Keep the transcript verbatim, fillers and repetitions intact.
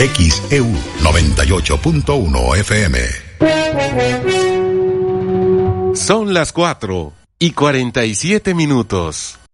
X E U noventa y ocho punto uno F M. Son las cuatro y cuarenta y siete minutos.